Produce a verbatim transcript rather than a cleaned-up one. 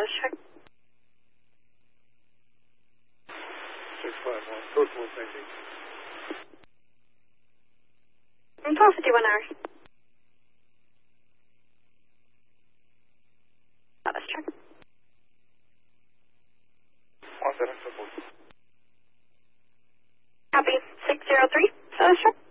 status check. six five one, Coastal safety. twelve fifty-one hours. Status check. one seven seven four. Copy. six zero three, status check.